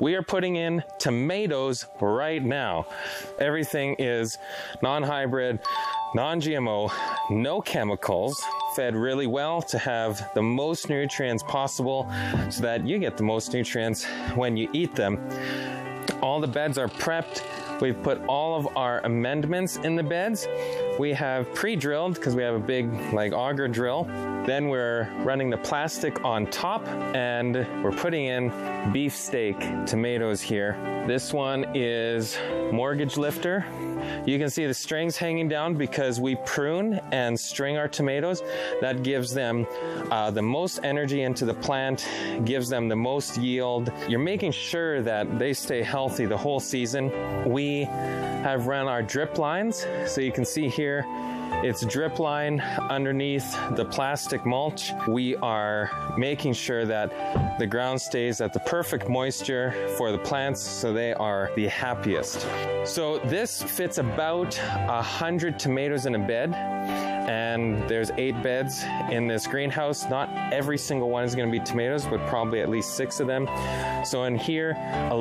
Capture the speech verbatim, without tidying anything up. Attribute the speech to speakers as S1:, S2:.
S1: We are putting in tomatoes right now. Everything is non-hybrid, non-G M O, no chemicals, fed really well to have the most nutrients possible so that you get the most nutrients when you eat them. All the beds are prepped. We've put all of our amendments in the beds. We have pre-drilled because we have a big like auger drill. Then we're running the plastic on top and we're putting in beefsteak tomatoes here. This one is mortgage lifter. You can see the strings hanging down because we prune and string our tomatoes. That gives them uh, the most energy into the plant, gives them the most yield. You're making sure that they stay healthy the whole season. We have run our drip lines. So you can see here, it's drip line underneath the plastic mulch. We are making sure that the ground stays at the perfect moisture for the plants so they are the happiest. So this fits about a hundred tomatoes in a bed, and there's eight beds in this greenhouse. Not every single one is going to be tomatoes, but probably at least six of them. So in here,